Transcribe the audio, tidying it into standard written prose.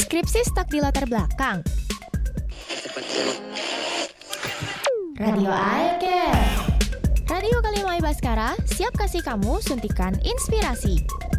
Skripsi stuck di latar belakang. Radio Aircare. Radio Kalimai Baskara siap kasih kamu suntikan inspirasi.